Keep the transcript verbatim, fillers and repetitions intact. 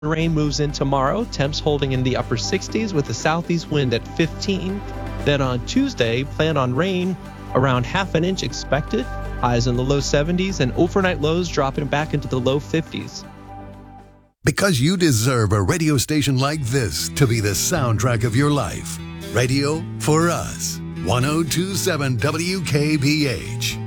Rain moves in tomorrow, temps holding in the upper sixties with a southeast wind at fifteen. Then on Tuesday, plan on rain, around half an inch expected, highs in the low seventies and overnight lows dropping back into the low fifties. Because you deserve a radio station like this to be the soundtrack of your life. Radio for us. ten twenty-seven W K B H.